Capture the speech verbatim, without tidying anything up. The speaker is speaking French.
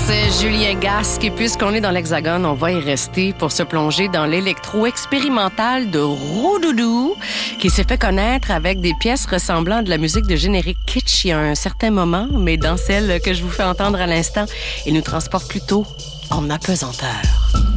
c'est Julien Gasque. Et puisqu'on est dans l'Hexagone, on va y rester pour se plonger dans l'électro-expérimental de Roudoudou, qui s'est fait connaître avec des pièces ressemblant à de la musique de générique kitsch il y a un certain moment, mais dans celle que je vous fais entendre à l'instant, il nous transporte plutôt en apesanteur.